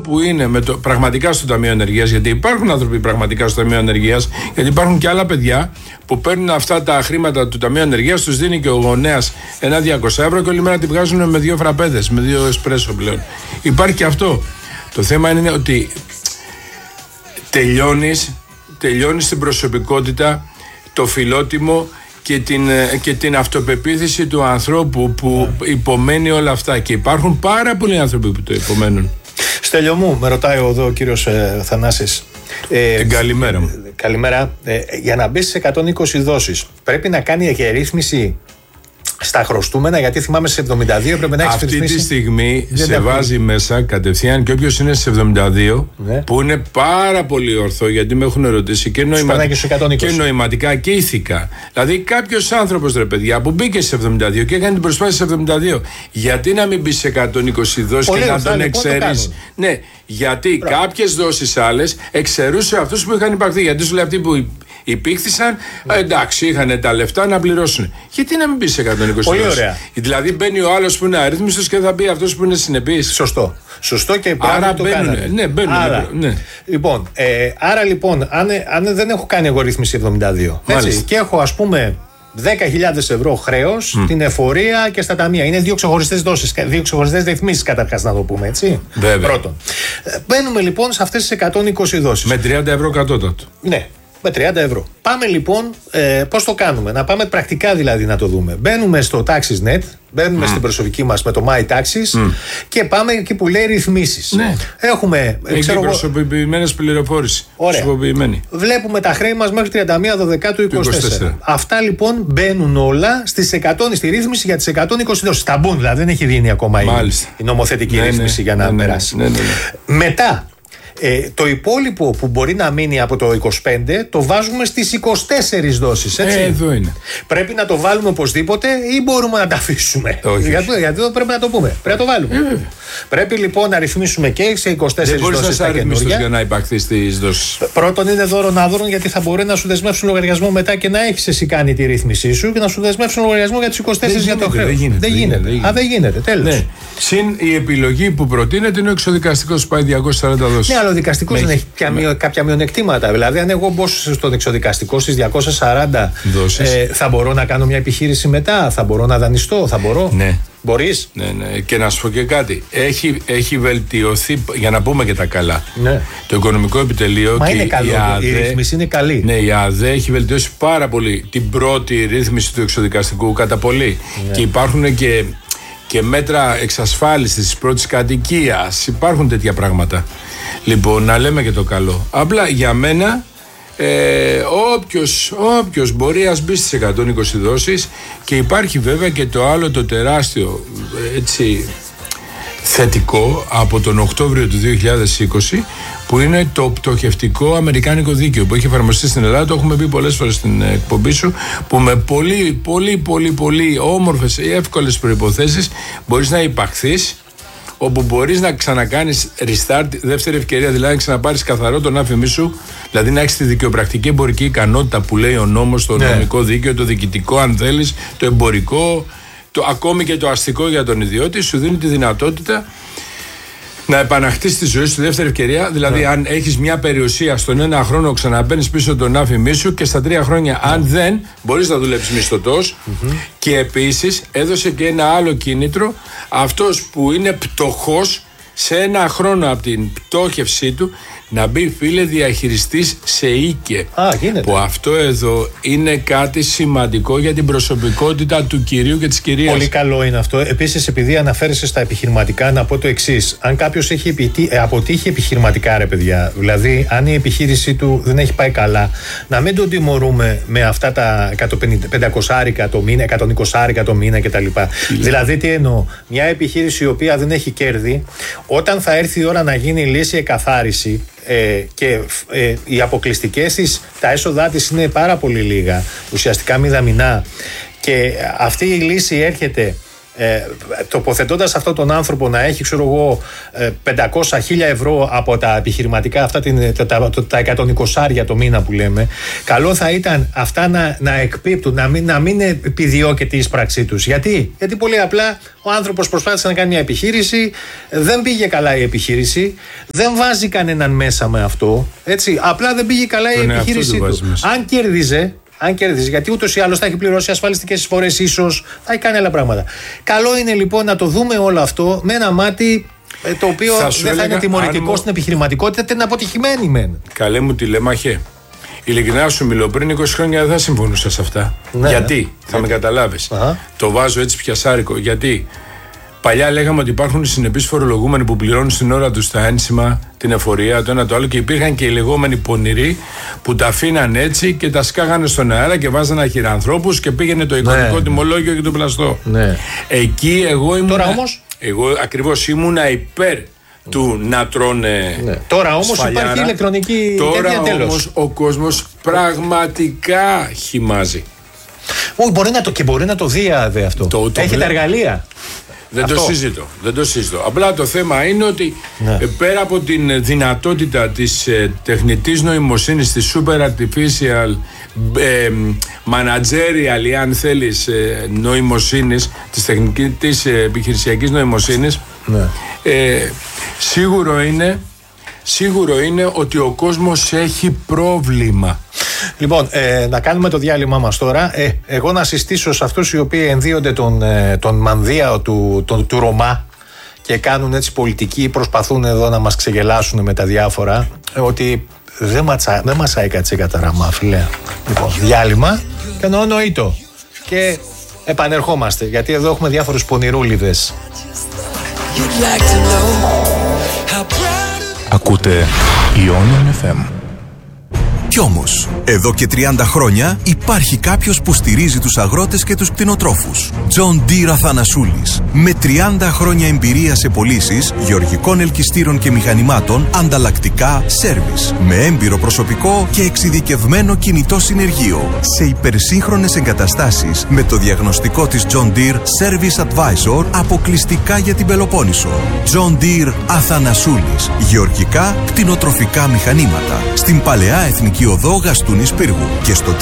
που είναι πραγματικά στο Ταμείο Ανεργίας, γιατί υπάρχουν άνθρωποι πραγματικά στο Ταμείο Ανεργίας, γιατί υπάρχουν και άλλα παιδιά που παίρνουν αυτά τα χρήματα του Ταμείου Ανεργίας, τους δίνει και ο γονέας ένα 200 ευρώ και όλη μέρα τη βγάζουν με 2 φραπέδες, με 2 εσπρέσο πλέον. Υπάρχει και αυτό. Το θέμα είναι ότι τελειώνεις την προσωπικότητα, το φιλότιμο και την αυτοπεποίθηση του ανθρώπου που υπομένει όλα αυτά, και υπάρχουν πάρα πολλοί άνθρωποι που το υπομένουν. Στέλιο μου, με ρωτάει εδώ ο κύριος Θανάσης. Καλημέρα μου. Καλημέρα. Για να μπει σε 120 δόσεις πρέπει να κάνει και ρύθμιση στα χρωστούμενα, γιατί θυμάμαι σε 72 πρέπει να έχει αυτή τη στιγμή σε βάζει μέσα κατευθείαν και όποιος είναι σε 72, που είναι πάρα πολύ ορθό, γιατί με έχουν ερωτήσει και νοηματικά και ηθικά. Δηλαδή κάποιος άνθρωπος, ρε παιδιά, που μπήκε σε 72 και έκανε την προσπάθεια σε 72, γιατί να μην μπει σε 120 δόσεις και να τον εξαιρείς? Ναι, γιατί κάποιες δόσεις άλλες εξαιρούσε αυτούς που είχαν υπαρθεί. Γιατί σου λέει αυτοί που υπήρχαν, εντάξει, είχαν τα λεφτά να πληρώσουν. Γιατί να μην μπει σε 120 Πολύ δόσεις? ωραία. Δηλαδή μπαίνει ο άλλος που είναι αρρύθμιστος και θα μπει αυτός που είναι συνεπής. Σωστό και πράγματι το κάνανε. Ναι, μπαίνουν. Ναι. Άρα λοιπόν, αν δεν έχω κάνει εγώ ρύθμιση 72, έτσι, και έχω ας πούμε 10.000 ευρώ χρέος, την εφορία και στα ταμεία. Είναι 2 ξεχωριστές δόσεις, 2 ξεχωριστές ρυθμίσεις καταρχάς, να το πούμε, έτσι. Βέβαια. Πρώτον. Μπαίνουμε λοιπόν σε αυτές τις 120 δόσεις. Με 30 ευρώ κατώτατο. Ναι. Με 30 ευρώ. Πάμε λοιπόν, πώς το κάνουμε? Να πάμε πρακτικά δηλαδή να το δούμε. Μπαίνουμε στο Taxis.net, μπαίνουμε στην προσωπική μας με το My Taxis και πάμε εκεί που λέει ρυθμίσεις. Ναι. Έχουμε προσωποποιημένες πληροφόρηση. Βλέπουμε τα χρέη μας μέχρι 31 Δεκάτου 24. Αυτά λοιπόν μπαίνουν όλα στη ρύθμιση για τις 120 δόσεις. Τα μπουν, δηλαδή δεν έχει γίνει ακόμα η νομοθετική ρύθμιση για να περάσει. Μετά, το υπόλοιπο που μπορεί να μείνει από το 25 το βάζουμε στις 24 δόσεις, έτσι. Εδώ είναι. Πρέπει να το βάλουμε οπωσδήποτε ή μπορούμε να τα αφήσουμε? Γιατί εδώ πρέπει να το πούμε. Πρέπει να το βάλουμε. Πρέπει λοιπόν να ρυθμίσουμε και σε 24 δόσεις. Δεν μπορείς να ρυθμίσεις για να υπαχθεί στις δόσεις. Πρώτον είναι δώρο-να-δώρο, γιατί θα μπορεί να σου δεσμεύσουν λογαριασμό μετά και να έχεις εσύ κάνει τη ρύθμισή σου και να σου δεσμεύσουν λογαριασμό για τις 24 για το χρέος. Δεν γίνεται. Τέλος. Ναι. Συν η επιλογή που προτείνεται είναι ο εξωδικαστικός, πάει 240 δόσεις. Ναι, αλλά ο δικαστικός δεν έχει κάποια μειονεκτήματα. Δηλαδή, αν εγώ μπω στον εξωδικαστικό στις 240 δόσεις, θα μπορώ να κάνω μια επιχείρηση μετά, θα μπορώ να δανειστώ, θα μπορώ. Ναι. Μπορείς. Ναι. Και να σου πω και κάτι. Έχει βελτιωθεί, για να πούμε και τα καλά. Ναι. Το οικονομικό επιτελείο. Μα και είναι καλό. Η ρύθμιση είναι καλή. Ναι, η ΑΔΕ έχει βελτιώσει πάρα πολύ την πρώτη ρύθμιση του εξωδικαστικού, κατά πολύ. Ναι. Και υπάρχουν και μέτρα εξασφάλισης της πρώτης κατοικίας. Υπάρχουν τέτοια πράγματα. Λοιπόν, να λέμε και το καλό. Απλά για μένα, όποιος μπορεί, ας μπει στις 120 δόσεις. Και υπάρχει βέβαια και το άλλο το τεράστιο, έτσι, θετικό από τον Οκτώβριο του 2020, που είναι το πτωχευτικό αμερικάνικο δίκαιο που έχει εφαρμοστεί στην Ελλάδα. Το έχουμε πει πολλές φορές στην εκπομπή σου, που με πολύ όμορφες ή εύκολες προϋποθέσεις μπορείς να υπαχθείς, όπου μπορείς να ξανακάνεις restart, δεύτερη ευκαιρία, δηλαδή να ξαναπάρεις καθαρό τον άφημί σου, δηλαδή να έχεις τη δικαιοπρακτική εμπορική ικανότητα που λέει ο νόμος, το νομικό δίκαιο, το διοικητικό αν θέλεις, το εμπορικό, ακόμη και το αστικό για τον ιδιώτη, σου δίνει τη δυνατότητα να επαναχτίσεις τη ζωή σου, δεύτερη ευκαιρία. Δηλαδή, αν έχεις μια περιουσία στον 1 χρόνο, ξαναπαίρνεις πίσω τον άφημί σου, και στα 3 χρόνια, αν δεν, μπορείς να δουλέψεις μισθωτός. Και επίσης έδωσε και ένα άλλο κίνητρο, αυτός που είναι πτωχός σε 1 χρόνο από την πτώχευσή του, να μπει, φίλε, διαχειριστής σε οίκε. Που αυτό εδώ είναι κάτι σημαντικό για την προσωπικότητα του κυρίου και της κυρίας. Πολύ καλό είναι αυτό. Επίσης, επειδή αναφέρεσαι στα επιχειρηματικά, να πω το εξής. Αν κάποιος έχει αποτύχει επιχειρηματικά, ρε παιδιά, δηλαδή αν η επιχείρησή του δεν έχει πάει καλά, να μην τον τιμωρούμε με αυτά τα 500 το μήνα, 120 το μήνα κτλ. Δηλαδή, τι εννοώ? Μια επιχείρηση η οποία δεν έχει κέρδη, όταν θα έρθει η ώρα να γίνει η λύση εκαθάριση, και οι αποκλειστικές της, τα έσοδά της είναι πάρα πολύ λίγα, ουσιαστικά μηδαμινά, και αυτή η λύση έρχεται τοποθετώντας αυτόν τον άνθρωπο να έχει, ξέρω εγώ, 500-1000 ευρώ από τα επιχειρηματικά αυτά, τα 120 το μήνα που λέμε, καλό θα ήταν αυτά να εκπίπτουν, να μην επιδιώκεται η εισπραξή τους. Γιατί πολύ απλά ο άνθρωπος προσπάθησε να κάνει μια επιχείρηση, δεν πήγε καλά η επιχείρηση, δεν βάζει κανέναν μέσα με αυτό, έτσι, απλά δεν πήγε καλά η επιχείρησή του. Αν κέρδιζε, γιατί ούτως ή άλλως θα έχει πληρώσει ασφαλιστικές εισφορές, ίσως θα έχει κάνει άλλα πράγματα. Καλό είναι λοιπόν να το δούμε όλο αυτό με ένα μάτι το οποίο δεν θα είναι τιμωρητικό στην επιχειρηματικότητα, είναι αποτυχημένη μεν. Καλέ μου τηλέμαχε. Ειλικρινά σου μιλώ, πριν 20 χρόνια δεν θα συμφωνούσα σε αυτά. Ναι, γιατί, θα με καταλάβεις. Το βάζω έτσι πιασάρικο. Γιατί παλιά λέγαμε ότι υπάρχουν συνεπείς φορολογούμενοι που πληρώνουν στην ώρα τους τα ένσημα, την εφορία, το ένα το άλλο, και υπήρχαν και οι λεγόμενοι πονηροί που τα αφήναν έτσι και τα σκάγανε στον αέρα και βάζανε αχυρανθρώπους και πήγαινε το εικονικό τιμολόγιο και το πλαστό. Ναι. Εκεί εγώ ήμουν. Τώρα όμως. Εγώ ακριβώς ήμουνα υπέρ του να τρώνε. Ναι. Τώρα όμως υπάρχει ηλεκτρονική. Τώρα όμως ο κόσμος πραγματικά χυμάζει. Όχι, μπορεί να το δει αυτό. Έχει τα εργαλεία. Δεν το συζητώ. Απλά το θέμα είναι ότι πέρα από την δυνατότητα της τεχνητής νοημοσύνης, της super artificial managerial, ή αν θέλεις, νοημοσύνης, της επιχειρησιακής νοημοσύνης, σίγουρο είναι ότι ο κόσμος έχει πρόβλημα. Λοιπόν, να κάνουμε το διάλειμμα μας τώρα. Εγώ να συστήσω σε αυτούς οι οποίοι ενδύονται τον μανδύα του Ρωμά και κάνουν έτσι πολιτική, προσπαθούν εδώ να μας ξεγελάσουν με τα διάφορα, ότι δεν μασάει κάτι καταραμά, φίλε. Λοιπόν, διάλειμμα και νοήτο. Και επανερχόμαστε, γιατί εδώ έχουμε διάφορους πονηρούλιδες. Ακούτε Ionian FM. Κι όμως, εδώ και 30 χρόνια υπάρχει κάποιος που στηρίζει τους αγρότες και τους κτηνοτρόφους. John Deere Αθανασούλης. Με 30 χρόνια εμπειρία σε πωλήσεις γεωργικών ελκυστήρων και μηχανημάτων, ανταλλακτικά, σέρβις. Με έμπειρο προσωπικό και εξειδικευμένο κινητό συνεργείο. Σε υπερσύγχρονες εγκαταστάσεις με το διαγνωστικό της John Deere Service Advisor αποκλειστικά για την Πελοπόννησο. John Deere Αθανασούλης. Γεωργικά, κτηνοτροφικά μηχανήματα. Στην Παλαιά Εθνική Οδό Γαστούνης Πύργου και στο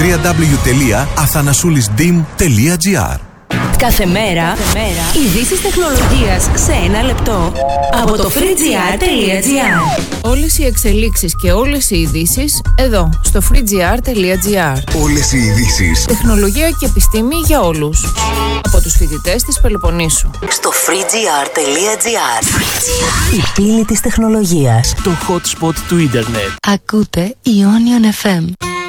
www.athanasoulisdim.gr. Κάθε μέρα ειδήσεις τεχνολογίας σε ένα λεπτό από το freegr.gr. Όλες οι εξελίξεις και όλες οι ειδήσεις εδώ στο freegr.gr. Όλες οι ειδήσεις. Τεχνολογία και επιστήμη για όλους. Από τους φοιτητές της Πελοποννήσου. Στο freegr.gr. Η πύλη της τεχνολογίας. Το hotspot του ίντερνετ. Ακούτε Ionian FM.